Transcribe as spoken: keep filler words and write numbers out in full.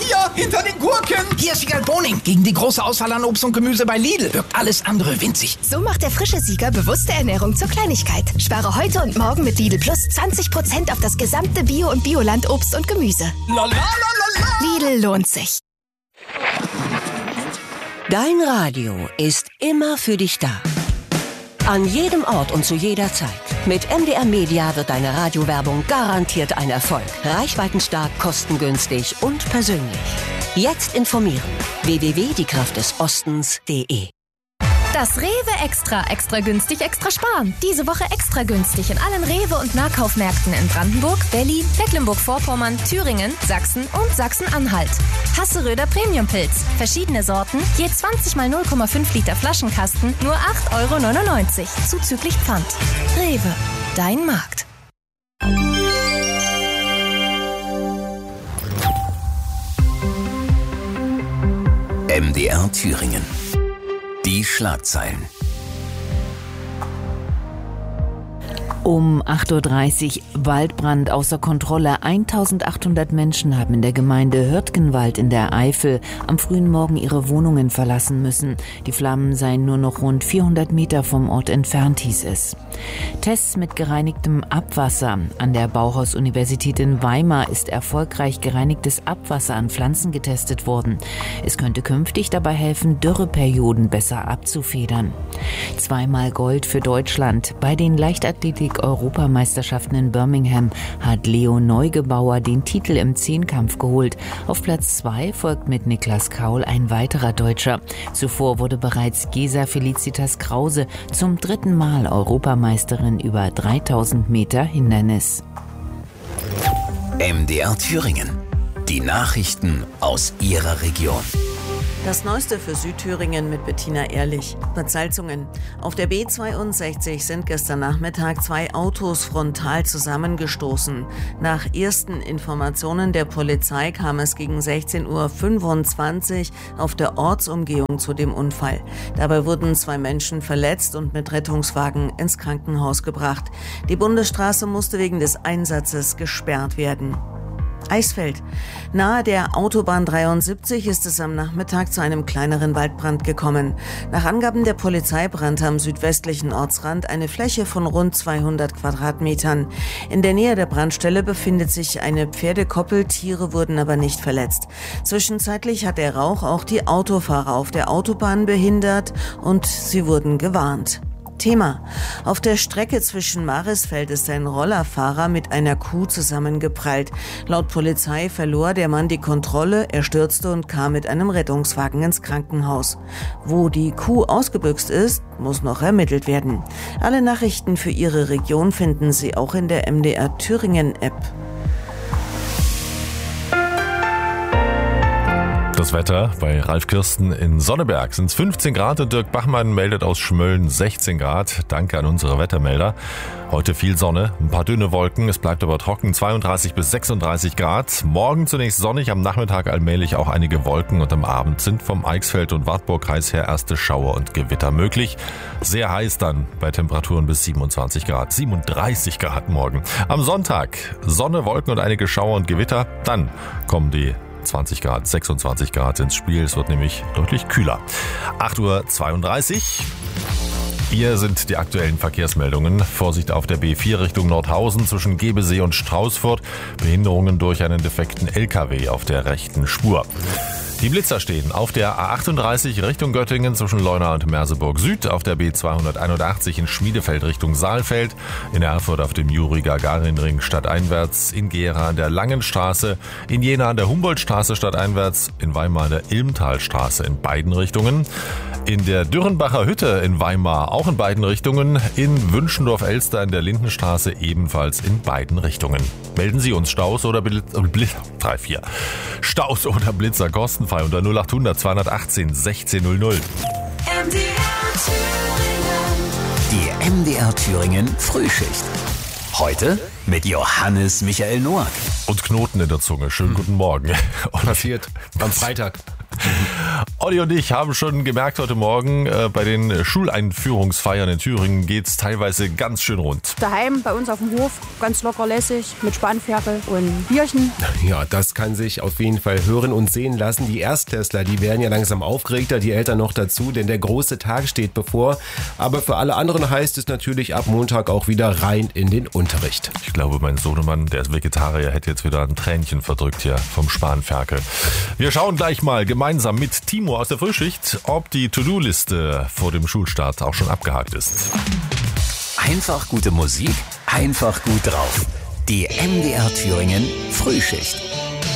hier, hinter den Gurken. Hier ist Wiegald Boning. Gegen die große Auswahl an Obst und Gemüse bei Lidl wirkt alles andere winzig. So macht der frische Sieger bewusste Ernährung zur Kleinigkeit. Spare heute und morgen mit Lidl Plus zwanzig Prozent auf das gesamte Bio- und Bioland-Obst und Gemüse. La, la, la, la, la. Lidl lohnt sich. Dein Radio ist immer für dich da. An jedem Ort und zu jeder Zeit. Mit M D R Media wird deine Radiowerbung garantiert ein Erfolg. Reichweitenstark, kostengünstig und persönlich. Jetzt informieren. w w w punkt die kraft des ostens punkt de. Das Rewe Extra, extra günstig, extra sparen. Diese Woche extra günstig in allen Rewe- und Nahkaufmärkten in Brandenburg, Berlin, Mecklenburg-Vorpommern, Thüringen, Sachsen und Sachsen-Anhalt. Hasseröder Premium-Pilz. Verschiedene Sorten, je zwanzig mal null Komma fünf Liter Flaschenkasten, nur acht Euro neunundneunzig, zuzüglich Pfand. Rewe, dein Markt. M D R Thüringen. Die Schlagzeilen. Um acht Uhr dreißig Waldbrand außer Kontrolle. eintausendachthundert Menschen haben in der Gemeinde Hürtgenwald in der Eifel am frühen Morgen ihre Wohnungen verlassen müssen. Die Flammen seien nur noch rund vierhundert Meter vom Ort entfernt, hieß es. Tests mit gereinigtem Abwasser. An der Bauhaus-Universität in Weimar ist erfolgreich gereinigtes Abwasser an Pflanzen getestet worden. Es könnte künftig dabei helfen, Dürreperioden besser abzufedern. Zweimal Gold für Deutschland. Bei den Leichtathletik-Europameisterschaften in Birmingham hat Leo Neugebauer den Titel im Zehnkampf geholt. Auf Platz zwei folgt mit Niklas Kaul ein weiterer Deutscher. Zuvor wurde bereits Gesa Felicitas Krause zum dritten Mal Europameisterin über dreitausend Meter Hindernis. M D R Thüringen. Die Nachrichten aus Ihrer Region. Das Neueste für Südthüringen mit Bettina Ehrlich. Salzungen. Auf der B zweiundsechzig sind gestern Nachmittag zwei Autos frontal zusammengestoßen. Nach ersten Informationen der Polizei kam es gegen sechzehn Uhr fünfundzwanzig auf der Ortsumgehung zu dem Unfall. Dabei wurden zwei Menschen verletzt und mit Rettungswagen ins Krankenhaus gebracht. Die Bundesstraße musste wegen des Einsatzes gesperrt werden. Eisfeld. Nahe der Autobahn dreiundsiebzig ist es am Nachmittag zu einem kleineren Waldbrand gekommen. Nach Angaben der Polizei brannte am südwestlichen Ortsrand eine Fläche von rund zweihundert Quadratmetern. In der Nähe der Brandstelle befindet sich eine Pferdekoppel, Tiere wurden aber nicht verletzt. Zwischenzeitlich hat der Rauch auch die Autofahrer auf der Autobahn behindert und sie wurden gewarnt. Thema. Auf der Strecke zwischen Marisfeld ist ein Rollerfahrer mit einer Kuh zusammengeprallt. Laut Polizei verlor der Mann die Kontrolle, er stürzte und kam mit einem Rettungswagen ins Krankenhaus. Wo die Kuh ausgebüxt ist, muss noch ermittelt werden. Alle Nachrichten für Ihre Region finden Sie auch in der M D R Thüringen App. Das Wetter bei Ralf Kirsten in Sonneberg sind es fünfzehn Grad und Dirk Bachmann meldet aus Schmölln sechzehn Grad. Danke an unsere Wettermelder. Heute viel Sonne, ein paar dünne Wolken, es bleibt aber trocken, zweiunddreißig bis sechsunddreißig Grad. Morgen zunächst sonnig, am Nachmittag allmählich auch einige Wolken und am Abend sind vom Eichsfeld- und Wartburgkreis her erste Schauer und Gewitter möglich. Sehr heiß dann bei Temperaturen bis siebenundzwanzig Grad, siebenunddreißig Grad morgen. Am Sonntag Sonne, Wolken und einige Schauer und Gewitter, dann kommen die zwanzig Grad, sechsundzwanzig Grad ins Spiel. Es wird nämlich deutlich kühler. acht Uhr zweiunddreißig. Hier sind die aktuellen Verkehrsmeldungen. Vorsicht auf der B vier Richtung Nordhausen zwischen Gebesee und Straußfurt. Behinderungen durch einen defekten L K W auf der rechten Spur. Die Blitzer stehen auf der A achtunddreißig Richtung Göttingen zwischen Leuna und Merseburg Süd, auf der B zweihunderteinundachtzig in Schmiedefeld Richtung Saalfeld, in Erfurt auf dem Juri-Gagarin-Ring stadteinwärts, in Gera an der Langenstraße, in Jena an der Humboldtstraße stadteinwärts, in Weimar an der Ilmtalstraße in beiden Richtungen, in der Dürrenbacher Hütte in Weimar auch in beiden Richtungen, in Wünschendorf-Elster in der Lindenstraße ebenfalls in beiden Richtungen. Melden Sie uns Staus oder Blitzer, Blitz, drei vier. Staus oder Blitzer kostenfrei unter null achthundert zweihundertachtzehn sechzehn null null. M D R Thüringen. Die M D R Thüringen Frühschicht. Heute mit Johannes Michael Noack. Und Knoten in der Zunge. Schönen guten Morgen. Und passiert am Freitag. Olli und ich haben schon gemerkt heute Morgen, äh, bei den Schuleinführungsfeiern in Thüringen geht's teilweise ganz schön rund. Daheim bei uns auf dem Hof, ganz locker lässig, mit Spanferkel und Bierchen. Ja, das kann sich auf jeden Fall hören und sehen lassen. Die Erstklässler, die werden ja langsam aufgeregter, die Eltern noch dazu, denn der große Tag steht bevor. Aber für alle anderen heißt es natürlich ab Montag auch wieder rein in den Unterricht. Ich glaube, mein Sohnemann, der ist Vegetarier, hätte jetzt wieder ein Tränchen verdrückt hier vom Spanferkel. Wir schauen gleich mal gemeinsam mit Timo aus der Frühschicht, ob die To-Do-Liste vor dem Schulstart auch schon abgehakt ist. Einfach gute Musik, einfach gut drauf. Die M D R Thüringen Frühschicht.